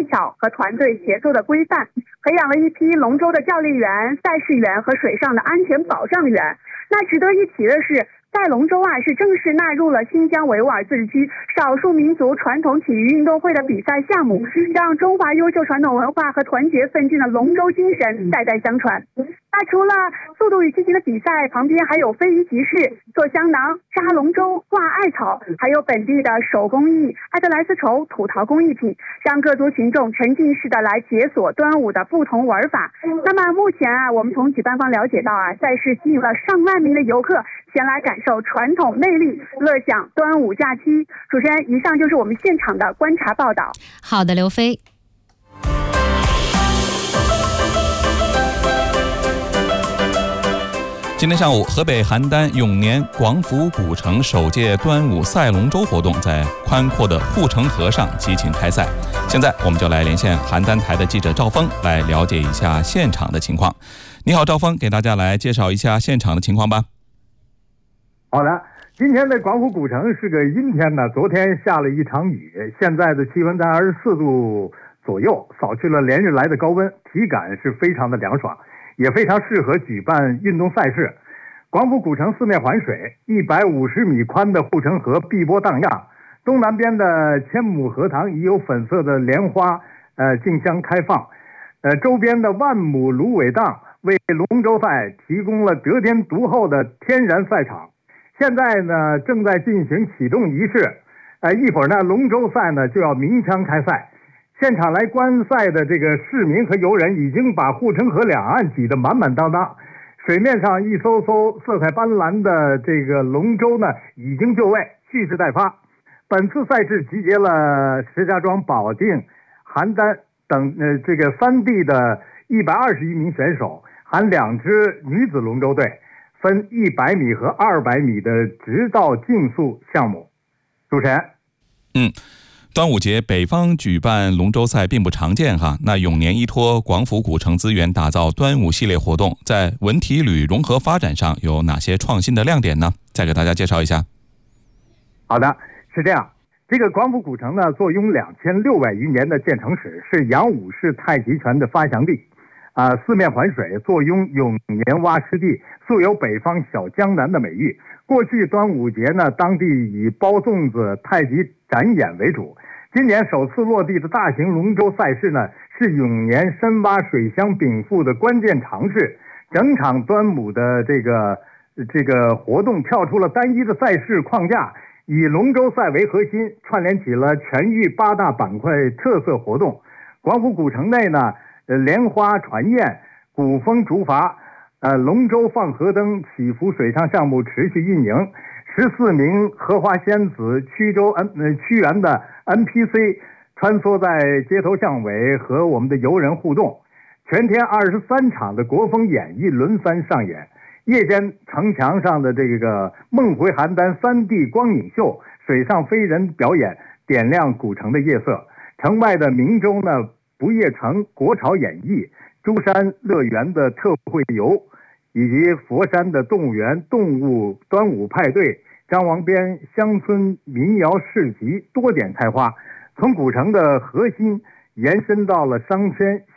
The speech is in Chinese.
巧和团队协作的规范，培养了一批龙舟的教练员、赛事员和水上的安全保障员。那值得一提的是，赛龙舟是正式纳入了新疆维吾尔自治区少数民族传统体育运动会的比赛项目，让中华优秀传统文化和团结奋进的龙舟精神代代相传。那除了速度与激情的比赛，旁边还有非遗集市、做香囊、扎龙舟、挂艾草，还有本地的手工艺、艾德莱丝绸、土陶工艺品，让各族群众沉浸式的来解锁端午的不同玩法。那么目前我们从举办方了解到赛事吸引了上万名的游客前来感受传统魅力，乐享端午假期。主持人，以上就是我们现场的观察报道。 好的，刘飞。 今天上午，河北邯郸永年广府古城首届端午赛龙舟活动在宽阔的护城河上激情开赛。现在我们就来连线邯郸台的记者赵峰，来了解一下现场的情况。你好，赵峰，给大家来介绍一下现场的情况吧。 好的，今天的广府古城是个阴天呢，昨天下了一场雨，现在的气温在24度左右，扫去了连日来的高温，体感是非常的凉爽，也非常适合举办运动赛事。广府古城四面环水，150米宽的护城河碧波荡漾，东南边的千亩荷塘已有粉色的莲花竞相开放，周边的万亩芦苇荡为龙舟赛提供了得天独厚的天然赛场。现在呢正在进行启动仪式，一会儿呢龙舟赛呢就要鸣枪开赛。现场来观赛的这个市民和游人已经把护城河两岸挤得满满当当，水面上一艘艘色彩斑斓的这个龙舟呢已经就位，蓄势待发。本次赛事集结了石家庄、保定、邯郸等这个3地的121名选手，含2支女子龙舟队，分100米和200米的直道竞速项目。主持人， 端午节北方举办龙舟赛并不常见哈，那永年依托广府古城资源打造端午系列活动，在文体旅融合发展上有哪些创新的亮点呢？再给大家介绍一下。 好的，是这样，这个广府古城呢，坐拥2600余年的建城史，是杨武式太极拳的发祥地。四面环水，坐拥永年洼湿地，素有北方小江南的美誉。过去端午节呢，当地以包粽子、太极展演为主。今年首次落地的大型龙舟赛事呢，是永年深洼水乡禀赋的关键尝试。整场端午的这个活动跳出了单一的赛事框架，以龙舟赛为核心，串联起了全域8大板块特色活动。广府古城内呢，莲花传宴、古风竹筏、龙舟放河灯、祈福水上项目持续运营。14名荷花仙子、曲园的 NPC 穿梭在街头巷尾和我们的游人互动。全天23场的国风演绎轮番上演。夜间城墙上的这个梦回邯郸3D 光影秀、水上飞人表演点亮古城的夜色。城外的明州呢不夜城国潮演艺、珠山乐园的特惠游，以及佛山的动物园动物端午派对、张王边乡村民谣市集多点开花，从古城的核心延伸到了商圈